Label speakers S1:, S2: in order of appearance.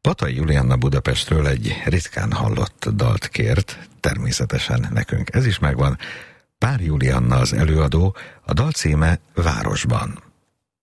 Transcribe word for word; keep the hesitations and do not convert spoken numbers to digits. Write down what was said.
S1: Patai Julianna Budapestről egy ritkán hallott dalt kért, természetesen nekünk ez is megvan. Pár Julianna az előadó, a dal címe Városban.